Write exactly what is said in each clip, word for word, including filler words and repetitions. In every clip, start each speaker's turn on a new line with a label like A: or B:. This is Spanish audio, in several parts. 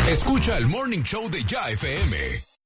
A: Escucha el Morning Show de Ya F M.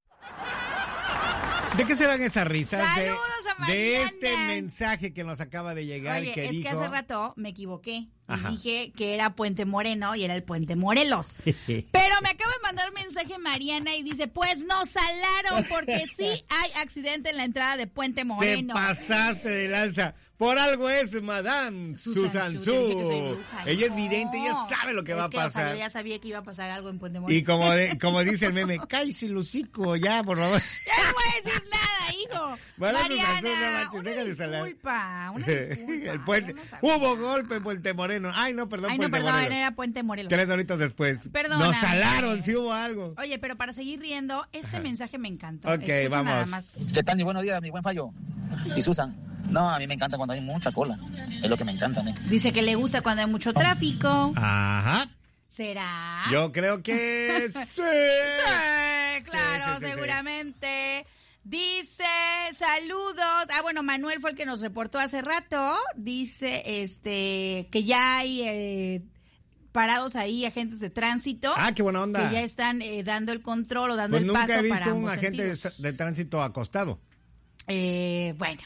B: ¿De qué serán esas risas?
C: Saludos
B: de,
C: a
B: de este mensaje que nos acaba de llegar.
C: Oye,
B: que
C: es
B: dijo...
C: que hace rato me equivoqué.
B: Ajá.
C: Y dije que era Puente Moreno y era el Puente Morelos. Pero me acaba de mandar mensaje Mariana y dice, pues nos salaron porque sí hay accidente en la entrada de Puente Moreno.
B: Te pasaste de lanza. Por algo es Madame Susan Su. Ella es vidente, ella sabe lo que
C: es
B: va a
C: que,
B: pasar.
C: O sea, yo ya sabía que iba a pasar algo en Puente Moreno.
B: Y como, de, como dice el meme, cállese el hocico ya, por favor.
C: Ya no voy a decir nada, hijo.
B: Bueno,
C: Mariana,
B: Susan, no manches,
C: una
B: deja de salar.
C: disculpa, una disculpa.
B: El puente.
C: No
B: Hubo golpe en Puente Moreno. Ay, no, perdón,
C: Ay, no,
B: Puente
C: perdón,
B: Morelos.
C: era Puente Morelos.
B: Tres horitos después.
C: Perdona.
B: Nos salaron, si hubo algo.
C: Oye, pero para seguir riendo, este
B: Ajá.
C: mensaje me encantó.
B: Ok,
C: Escucha
B: vamos.
C: Nada más.
D: ¿Qué tal? Buenos días, mi buen Fallo. Y Susan. No, a mí me encanta cuando hay mucha cola. Es lo que me encanta a mí.
C: Dice que le gusta cuando hay mucho tráfico.
B: Ajá.
C: ¿Será?
B: Yo creo que sí.
C: Sí, claro,
B: Sí, sí, sí,
C: seguramente. Dice, saludos. Ah, bueno, Manuel fue el que nos reportó hace rato. Dice, este, que ya hay eh, parados ahí agentes de tránsito.
B: Ah, qué buena onda.
C: Que ya están eh, dando el control o dando
B: Pues
C: el
B: nunca
C: paso
B: he visto
C: para
B: un
C: ambos
B: agente de,
C: sentidos.
B: de tránsito acostado.
C: Eh, bueno.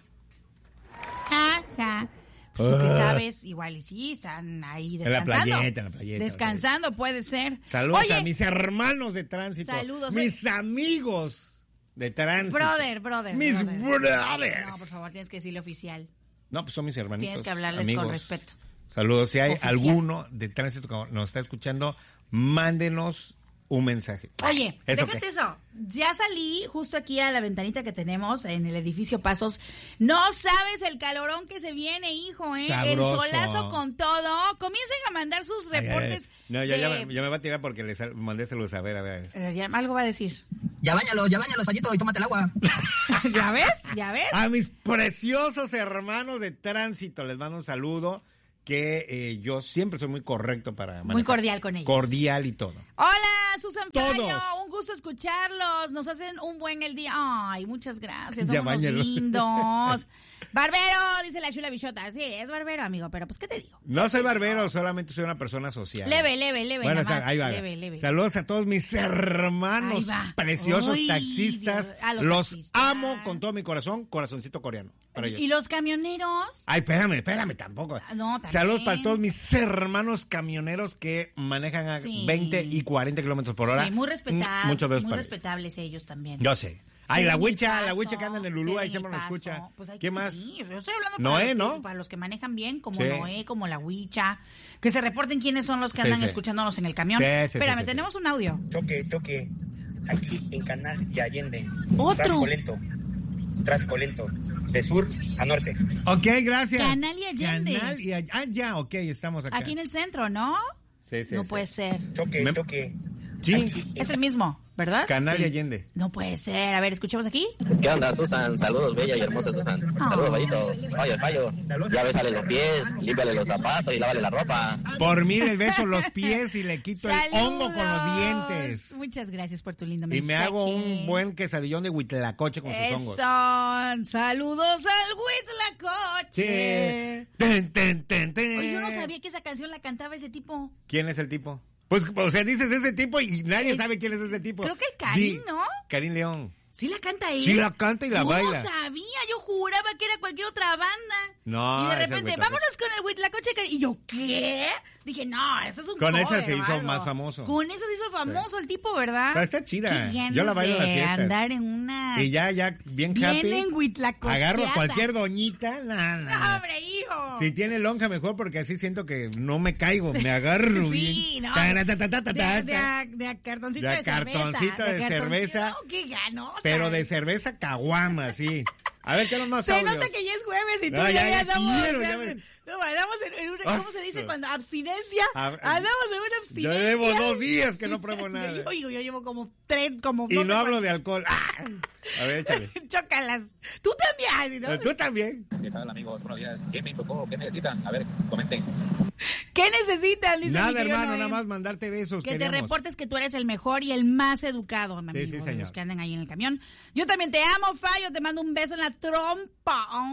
C: Ajá. Pues tú que sabes, igual y sí, están ahí
B: En la
C: descansando.
B: playeta, en la playeta.
C: Descansando puede ser.
B: Saludos
C: Oye,
B: a mis hermanos de tránsito.
C: Saludos.
B: Mis amigos de tránsito.
C: brother, brother.
B: Mis
C: brother.
B: brothers.
C: No, por favor, tienes que decirle oficial.
B: No, pues son mis hermanitos.
C: Tienes que hablarles
B: amigos.
C: con respeto.
B: Saludos. Si hay
C: Oficial.
B: alguno de tránsito que nos está escuchando, mándenos un mensaje.
C: Oye,
B: ¿Eso
C: déjate
B: qué?
C: eso. Ya salí justo aquí a la ventanita que tenemos en el edificio Pasos. No sabes el calorón que se viene, hijo, ¿eh?
B: Sabroso.
C: El solazo con todo. Comiencen a mandar sus
B: Ay, ay, ay.
C: reportes.
B: No, ya,
C: de-
B: ya, me- ya me va a tirar porque le sal- mandé saludos. A ver, a ver.
C: Eh, ya, algo va a decir.
D: Ya báñalos, ya báñalos, Fallito, y tómate el agua.
C: ¿Ya ves? ¿Ya ves?
B: A mis preciosos hermanos de tránsito les mando un saludo. Que eh, yo siempre soy muy correcto para manejar.
C: Muy cordial con ellos.
B: Cordial y todo.
C: Hola, Susan
B: Todos.
C: Fallo, un gusto escucharlos. Nos hacen un buen el día. Ay, muchas gracias.
B: Ya
C: Son unos
B: báñalo.
C: lindos. Barbero, dice la chula bichota. Sí, es barbero, amigo, pero pues, ¿qué te digo?
B: No soy barbero, solamente soy una persona social.
C: Leve, leve, leve,
B: Bueno,
C: nada
B: sa-
C: más.
B: ahí va.
C: Leve, leve.
B: Saludos a todos mis hermanos
C: Ahí va.
B: preciosos
C: Uy,
B: taxistas.
C: Dios, a los
B: los
C: taxistas.
B: amo con todo mi corazón, corazoncito coreano. Para ellos.
C: ¿Y los camioneros?
B: Ay, espérame, espérame, tampoco.
C: Ah, no, también.
B: Saludos para todos mis hermanos camioneros que manejan a
C: Sí.
B: veinte y cuarenta kilómetros por hora.
C: Sí, muy respetables.
B: Muchos besos
C: Muy
B: para ellos.
C: respetables ellos también.
B: Yo sé. Ay,
C: Sí,
B: la
C: de mi
B: huicha, la
C: paso,
B: huicha que anda en el Lulú,
C: sí,
B: ahí
C: de
B: siempre
C: mi
B: nos
C: paso.
B: escucha.
C: Pues hay
B: ¿Qué
C: que
B: más?
C: venir. Yo estoy hablando para,
B: Noé,
C: los que,
B: ¿no?
C: para los que manejan bien, como
B: Sí.
C: Noé, como la huicha. Que se reporten quiénes son los que
B: Sí,
C: andan
B: sí.
C: escuchándonos en el camión.
B: Sí, sí, sí,
C: Espérame,
B: sí, sí.
C: tenemos un audio.
E: Toque, toque, aquí en Canal y Allende.
C: Otro.
E: Tráfico lento, tráfico lento, de sur a norte.
B: Ok, gracias.
C: Canal y Allende.
B: Canal y All- Ah, ya, ok, estamos acá.
C: Aquí en el centro, ¿no?
B: Sí, sí,
C: no
B: sí.
C: puede ser.
E: Toque,
B: Me-
E: toque.
B: Sí.
E: aquí en
C: Es el mismo, ¿verdad?
B: Canal y
C: Sí.
B: Allende.
C: No puede ser. A ver, escuchemos aquí.
D: ¿Qué onda, Susan? Saludos, bella y hermosa Susan.
C: Ah.
D: Saludos, Fallito. Fallo, fallo. Ya besale los pies, límpiale los zapatos y lávale la ropa.
B: Por mí les beso los pies y le quito el hongo con los
C: Saludos.
B: dientes.
C: Muchas gracias por tu lindo
B: Y
C: mensaje.
B: me hago un buen quesadillón de huitlacoche con sus hongos.
C: Eso. Saludos al Huitlacoche.
B: Sí. Ten, ten, ten, ten.
C: Oye, yo no sabía que esa canción la cantaba ese tipo.
B: ¿Quién es el tipo? Pues, o sea, dices ese tipo y nadie sabe quién es ese tipo.
C: Creo que Karim,
B: Di-
C: ¿no?
B: Karim León.
C: ¿Sí la canta él?
B: Sí la canta y la
C: no
B: baila.
C: No sabía, yo juraba que era cualquier otra banda.
B: No,
C: Y de
B: ese es
C: repente,
B: Huitlacoche.
C: vámonos con el Huitlacoche. Y yo, ¿qué? Dije, no, eso es un
B: Con
C: cover
B: esa se
C: o
B: hizo
C: algo.
B: más famoso.
C: Con eso se hizo famoso el tipo, ¿verdad?
B: Pero está chida.
C: Qué ganas
B: Yo la bailo en las
C: de
B: fiestas.
C: andar en una...
B: Y ya, ya, bien
C: Bien
B: happy.
C: en Huitlacocheada.
B: Agarro a cualquier doñita. Nah, nah,
C: ¡No,
B: nah.
C: hombre, hijo!
B: Si tiene lonja mejor porque así siento que no me caigo, me agarro
C: Sí,
B: bien.
C: no.
B: Ta, ta, ta, ta, ta,
C: De,
B: ta,
C: de,
B: ta.
C: a- de a cartoncito
B: De
C: de,
B: a cartoncito
C: cerveza.
B: de
C: cartoncito-
B: cerveza.
C: No, qué ganota.
B: Pero de cerveza caguama, sí. A ver, tenemos más
C: Se
B: audios.
C: nota que ya es jueves y tú
B: No,
C: ya,
B: ya,
C: ya
B: ya
C: andamos,
B: quiero,
C: ya
B: ya me-
C: en- no, andamos en, en una, ¿cómo se dice
B: Oso.
C: cuando? Abstinencia.
B: A-
C: Andamos en una
B: Yo
C: abstinencia.
B: llevo dos días que no pruebo nada.
C: Yo, yo, yo llevo como tres, como
B: Y
C: no
B: no
C: sé
B: hablo de
C: cuántos.
B: alcohol. ¡Ah! A ver, échale.
C: Chócalas. Tú también, ¿no?
B: Tú también.
D: ¿Qué tal, amigos? Buenos días. ¿Qué me tocó? ¿Qué necesitan? A ver, comenten.
C: ¿Qué necesitan? Dice mi
B: Nada,
C: querido
B: hermano,
C: Noé.
B: nada más mandarte besos.
C: Que te
B: queríamos.
C: reportes que tú eres el mejor y el más educado, amigo,
B: Sí, sí,
C: de
B: señor.
C: los que andan ahí en el camión. Yo también te amo, Fallo, te mando un beso en la trompa. Oh.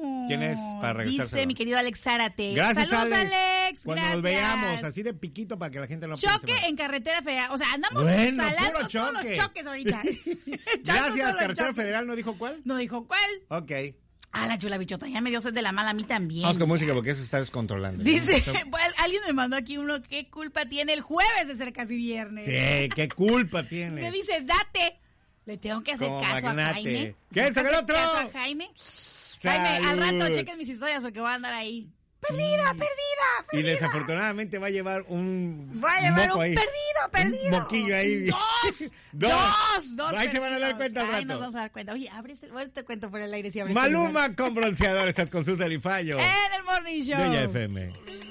B: ¿Quién es para regresar?
C: Dice mi querido Alex Zárate.
B: Gracias,
C: Saludos,
B: Alex.
C: Alex.
B: Cuando
C: Gracias.
B: nos veamos, así de piquito para que la gente no piense
C: Choque
B: mal.
C: en carretera federal. O sea, andamos
B: Bueno,
C: salando
B: puro
C: todos los
B: choque.
C: choques ahorita. Echando
B: Gracias,
C: todos los
B: Carretera
C: choques.
B: Federal, ¿no dijo cuál?
C: No dijo cuál.
B: Ok.
C: Ah, la chula bichota, ya me dio sed de la mala a mí también.
B: Vamos con música porque eso está descontrolando.
C: Dice,
B: ¿no?
C: bueno, alguien me mandó aquí uno, ¿qué culpa tiene el jueves de ser casi viernes?
B: Sí, qué culpa tiene.
C: Me dice, date. Le tengo que hacer
B: Como
C: caso
B: magnate.
C: a Jaime.
B: ¿Qué?
C: ¿Tengo que
B: ¡Saca el
C: hacer
B: otro!
C: caso a Jaime? Jaime, al rato chequen mis historias porque voy a andar ahí. Perdida, perdida, perdida.
B: Y desafortunadamente va a llevar un
C: Va a llevar
B: moco
C: un
B: ahí.
C: perdido, perdido.
B: Un moquillo ahí.
C: Dos.
B: Dos.
C: Dos. Dos
B: Ahí se van a dar
C: perdidos.
B: cuenta al
C: Ay,
B: rato.
C: nos vamos a dar cuenta. Oye, abres el... Bueno, te cuento por el aire si abres el
B: Maluma con bronceador, estás con Susan y Fallo.
C: lugar. En el Morning Show.
B: De Ya F M.